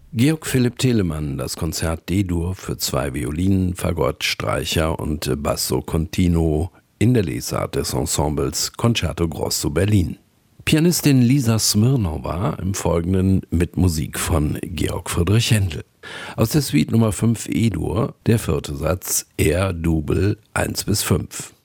Georg Philipp Telemann, das Konzert D-Dur für 2 Violinen, Fagott, Streicher und Basso Continuo in der Lesart des Ensembles Concerto Grosso Berlin. Pianistin Lisa Smirnowa im Folgenden mit Musik von Georg Friedrich Händel. Aus der Suite Nummer 5 E-Dur, der 4. Satz, R-Double 1 bis 5.